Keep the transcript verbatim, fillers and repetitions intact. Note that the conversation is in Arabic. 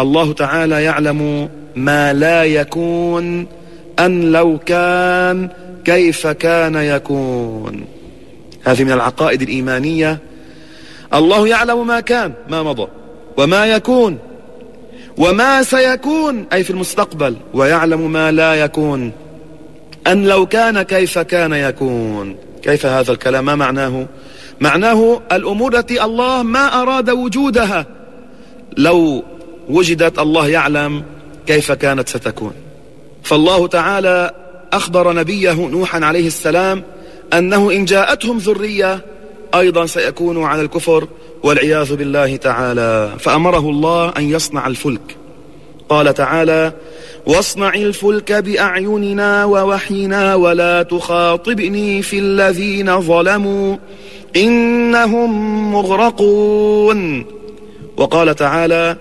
الله تعالى يعلم ما لا يكون، أن لو كان كيف كان يكون. هذه من العقائد الإيمانية. الله يعلم ما كان، ما مضى، وما يكون، وما سيكون أي في المستقبل، ويعلم ما لا يكون، أن لو كان كيف كان يكون. كيف هذا الكلام؟ ما معناه؟ معناه الأمور التي الله ما أراد وجودها لو وجدت الله يعلم كيف كانت ستكون. فالله تعالى أخبر نبيه نوحا عليه السلام أنه إن جاءتهم ذرية أيضا سيكونوا على الكفر والعياذ بالله تعالى، فأمره الله أن يصنع الفلك. قال تعالى: واصنع الفلك بأعيننا ووحينا ولا تخاطبني في الذين ظلموا إنهم مغرقون. وقال تعالى: